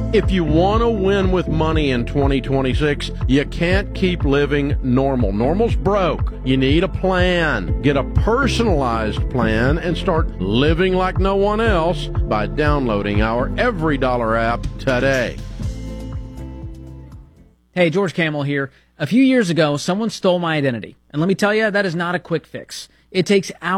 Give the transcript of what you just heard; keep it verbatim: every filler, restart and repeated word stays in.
If you want to win with money in twenty twenty-six, you can't keep living normal. Normal's broke. You need a plan. Get a personalized plan and start living like no one else by downloading our Every Dollar app today. Hey, George Camel here. A few years ago, someone stole my identity. And let me tell you, that is not a quick fix. It takes hours.